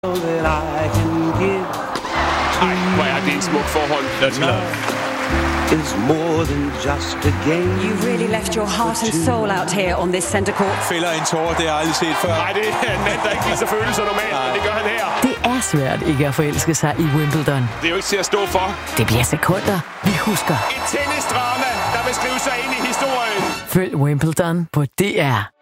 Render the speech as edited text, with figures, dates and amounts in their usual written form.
that I can give. Ej, hvor er det et smukt forhold. That's love. Is more than just a game. You really left your heart and soul out here on this center court. Fælder en tårer, det har jeg aldrig set før. Nej, det er en mand, der ikke viser følelser normalt, men det gør han her. Det er svært ikke at forelske sig i Wimbledon. Det er jo ikke til at stå for. Det bliver sekunder, vi husker. Et tennisdrama, der vil skrive sig ind i historien. Følg Wimbledon på DR.